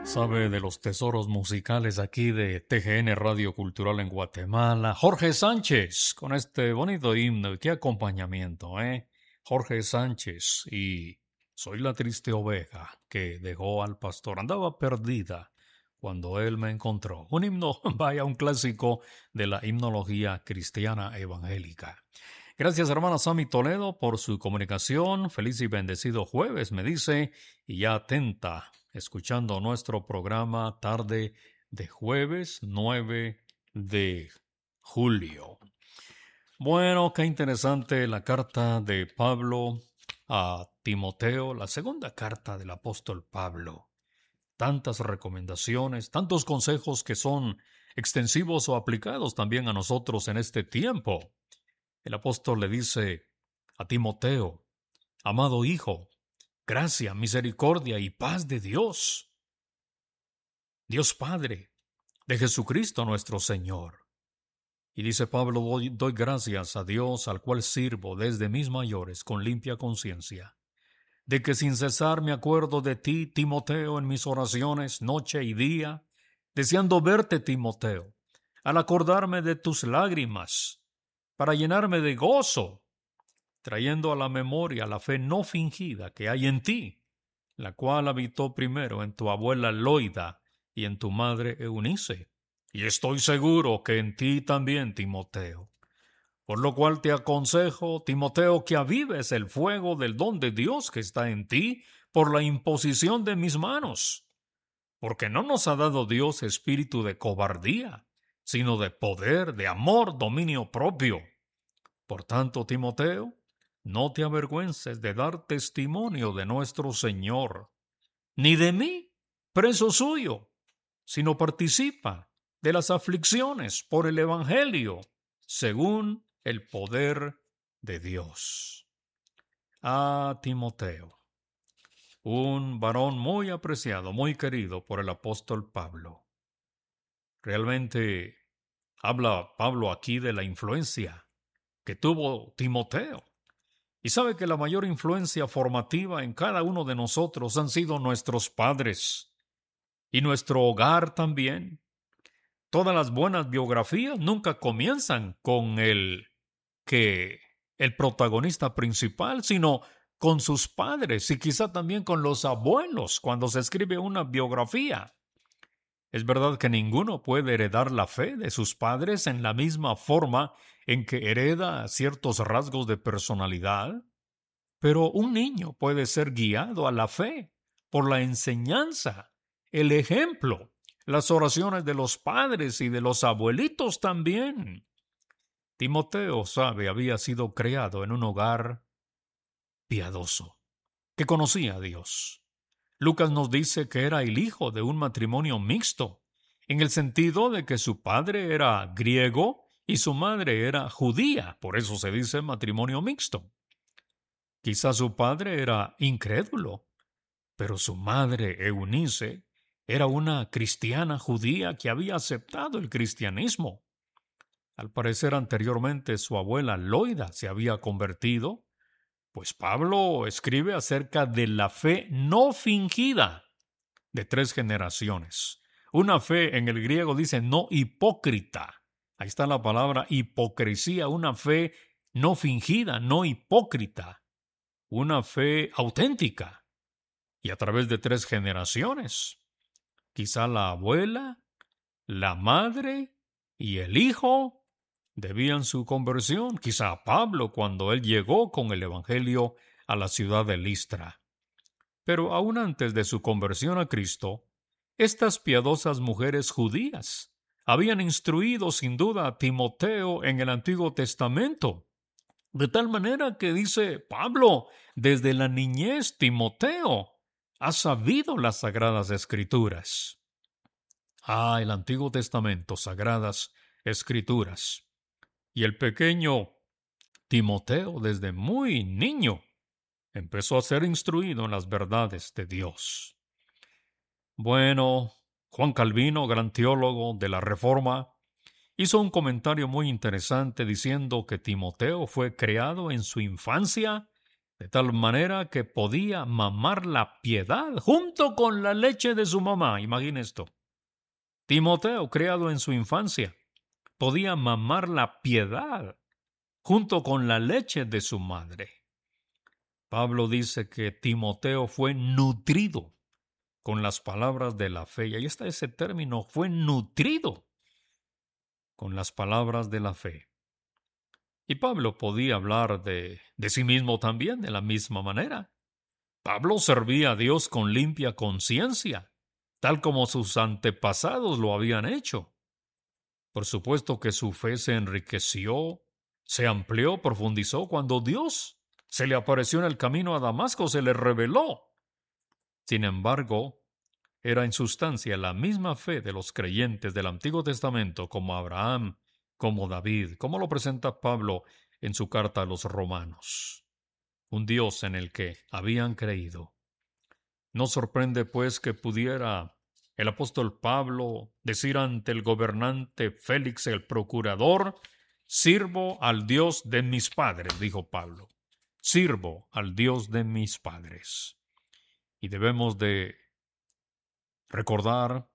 Sabe de los tesoros musicales aquí de TGN Radio Cultural en Guatemala. Jorge Sánchez, con este bonito himno. Y qué acompañamiento, ¿eh? Jorge Sánchez y Soy la triste oveja que dejó al pastor. Andaba perdida cuando él me encontró. Un himno, vaya, un clásico de la himnología cristiana evangélica. Gracias, hermana Sami Toledo, por su comunicación. Feliz y bendecido jueves, me dice, y ya atenta, escuchando nuestro programa tarde de jueves 9 de julio. Bueno, qué interesante la carta de Pablo a Timoteo, la segunda carta del apóstol Pablo. Tantas recomendaciones, tantos consejos que son extensivos o aplicados también a nosotros en este tiempo. El apóstol le dice a Timoteo, amado hijo, gracia, misericordia y paz de Dios, Dios Padre, de Jesucristo nuestro Señor. Y dice Pablo, doy gracias a Dios al cual sirvo desde mis mayores con limpia conciencia, de que sin cesar me acuerdo de ti, Timoteo, en mis oraciones noche y día, deseando verte, Timoteo, al acordarme de tus lágrimas, para llenarme de gozo, trayendo a la memoria la fe no fingida que hay en ti, la cual habitó primero en tu abuela Loida y en tu madre Eunice. Y estoy seguro que en ti también, Timoteo. Por lo cual te aconsejo, Timoteo, que avives el fuego del don de Dios que está en ti por la imposición de mis manos. Porque no nos ha dado Dios espíritu de cobardía, sino de poder, de amor, dominio propio. Por tanto, Timoteo, no te avergüences de dar testimonio de nuestro Señor, ni de mí, preso suyo, sino participa de las aflicciones por el Evangelio, según el poder de Dios. A Timoteo, un varón muy apreciado, muy querido por el apóstol Pablo. Realmente habla Pablo aquí de la influencia que tuvo Timoteo. Y sabe que la mayor influencia formativa en cada uno de nosotros han sido nuestros padres y nuestro hogar también. Todas las buenas biografías nunca comienzan con el protagonista principal, sino con sus padres y quizá también con los abuelos cuando se escribe una biografía. Es verdad que ninguno puede heredar la fe de sus padres en la misma forma en que hereda ciertos rasgos de personalidad, pero un niño puede ser guiado a la fe por la enseñanza, el ejemplo, las oraciones de los padres y de los abuelitos también. Timoteo, sabe, había sido creado en un hogar piadoso, que conocía a Dios. Lucas nos dice que era el hijo de un matrimonio mixto, en el sentido de que su padre era griego y su madre era judía, por eso se dice matrimonio mixto. Quizá su padre era incrédulo, pero su madre, Eunice, era una cristiana judía que había aceptado el cristianismo. Al parecer anteriormente su abuela Loida se había convertido, pues Pablo escribe acerca de la fe no fingida de 3 generaciones. Una fe en el griego dice no hipócrita. Ahí está la palabra hipocresía, una fe no fingida, no hipócrita. Una fe auténtica y a través de 3 generaciones. Quizá la abuela, la madre y el hijo debían su conversión, quizá Pablo cuando él llegó con el Evangelio a la ciudad de Listra. Pero aún antes de su conversión a Cristo, estas piadosas mujeres judías habían instruido sin duda a Timoteo en el Antiguo Testamento. De tal manera que dice Pablo, desde la niñez Timoteo ha sabido las Sagradas Escrituras. El Antiguo Testamento, Sagradas Escrituras. Y el pequeño Timoteo, desde muy niño, empezó a ser instruido en las verdades de Dios. Bueno, Juan Calvino, gran teólogo de la Reforma, hizo un comentario muy interesante diciendo que Timoteo fue creado en su infancia de tal manera que podía mamar la piedad junto con la leche de su mamá. Imagina esto. Timoteo, criado en su infancia, podía mamar la piedad junto con la leche de su madre. Pablo dice que Timoteo fue nutrido con las palabras de la fe. Y ahí está ese término, fue nutrido con las palabras de la fe. Y Pablo podía hablar de sí mismo también de la misma manera. Pablo servía a Dios con limpia conciencia, tal como sus antepasados lo habían hecho. Por supuesto que su fe se enriqueció, se amplió, profundizó cuando Dios se le apareció en el camino a Damasco, se le reveló. Sin embargo, era en sustancia la misma fe de los creyentes del Antiguo Testamento como Abraham, como David, como lo presenta Pablo en su carta a los Romanos. Un Dios en el que habían creído. No sorprende, pues, que pudiera el apóstol Pablo decir ante el gobernante Félix el procurador: «Sirvo al Dios de mis padres», dijo Pablo. «Sirvo al Dios de mis padres». Y debemos de recordar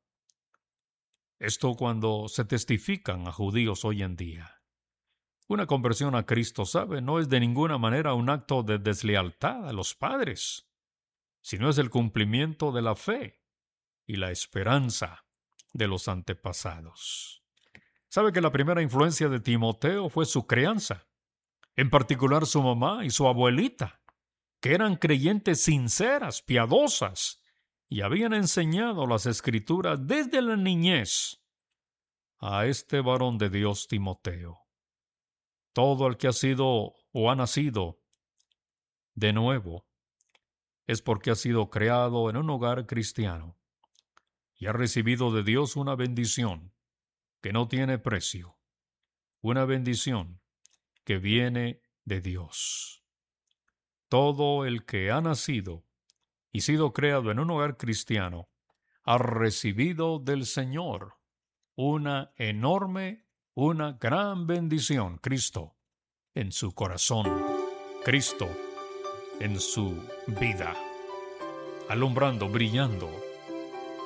esto cuando se testifican a judíos hoy en día. Una conversión a Cristo, ¿sabe?, no es de ninguna manera un acto de deslealtad a los padres, sino es el cumplimiento de la fe y la esperanza de los antepasados. ¿Sabe que la primera influencia de Timoteo fue su crianza? En particular su mamá y su abuelita, que eran creyentes sinceras, piadosas, y habían enseñado las Escrituras desde la niñez a este varón de Dios, Timoteo. Todo el que ha sido o ha nacido de nuevo es porque ha sido creado en un hogar cristiano y ha recibido de Dios una bendición que no tiene precio, una bendición que viene de Dios. Todo el que ha nacido y sido creado en un hogar cristiano ha recibido del Señor una enorme, una gran bendición, Cristo en su corazón, Cristo en su vida, alumbrando, brillando